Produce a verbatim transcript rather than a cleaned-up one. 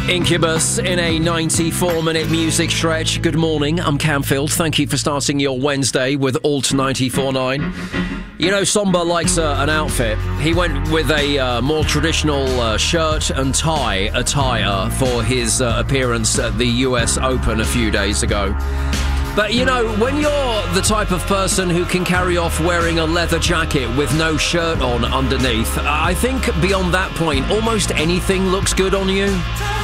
Incubus in a ninety-four minute music stretch. Good morning, I'm Camfield. Thank you for starting your Wednesday with Alt ninety-four point nine. You know, Somba likes uh, an outfit. He went with a uh, more traditional uh, shirt and tie attire for his uh, appearance at the U S Open a few days ago. But, you know, when you're the type of person who can carry off wearing a leather jacket with no shirt on underneath, I think beyond that point, almost anything looks good on you.